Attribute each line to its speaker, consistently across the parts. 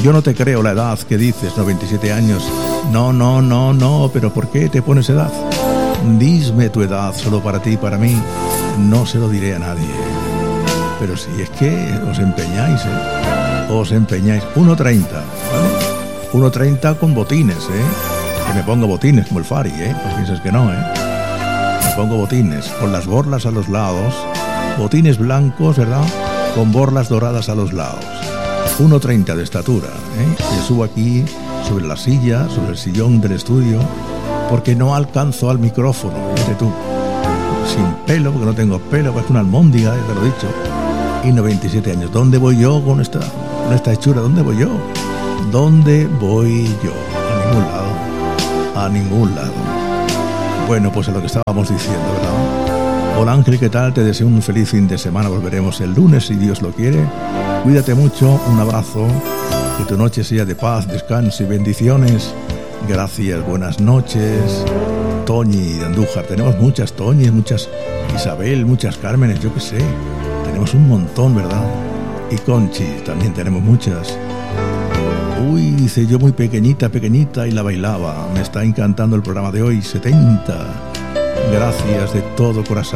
Speaker 1: Yo no te creo la edad que dices, 97 años. No, pero ¿por qué te pones edad? Dime tu edad, solo para ti y para mí. No se lo diré a nadie. Pero si es que os empeñáis, Os empeñáis. 1,30, ¿vale? 1,30 con botines, Que me pongo botines como el Fari, Pues piensas que no, Me pongo botines con las borlas a los lados. Botines blancos, ¿verdad? Con borlas doradas a los lados. 1,30 de estatura, Me subo aquí sobre la silla, sobre el sillón del estudio, porque no alcanzo al micrófono, fíjate tú. Sin pelo, porque no tengo pelo, pues una almóndiga, ya te lo he dicho. Y 97 años. ¿Dónde voy yo con esta hechura? ¿Dónde voy yo? ¿Dónde voy yo? A ningún lado. A ningún lado. Bueno, pues es lo que estábamos diciendo, ¿verdad? Hola Ángel, ¿qué tal? Te deseo un feliz fin de semana. Volveremos el lunes, si Dios lo quiere. Cuídate mucho, un abrazo. Que tu noche sea de paz, descanso y bendiciones. Gracias, buenas noches. Toñi de Andújar. Tenemos muchas Toñis, muchas Isabel, muchas Cármenes, yo qué sé. Tenemos un montón, ¿verdad? Y Conchi, también tenemos muchas. Uy, dice yo muy pequeñita y la bailaba. Me está encantando el programa de hoy, 70. Gracias de todo corazón.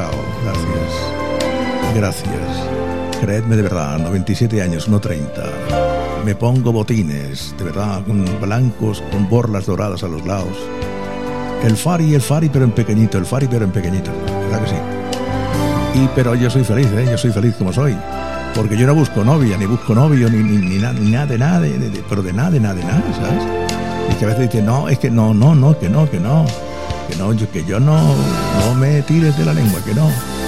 Speaker 1: Gracias. Creedme de verdad, 97 años, no 30. Me pongo botines, de verdad, con blancos, con borlas doradas a los lados. El Fari pero en pequeñito, ¿verdad que sí? Pero yo soy feliz, yo soy feliz como soy. Porque yo no busco novia, ni busco novio, ni nada de nada, pero de nada, ¿sabes? Y que a veces dice, no, es que no, que yo no me tires de la lengua, que no.